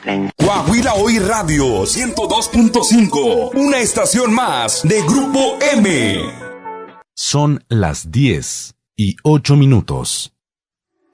Coahuila Hoy Radio 102.5, una estación más de Grupo M. Son las 10:08.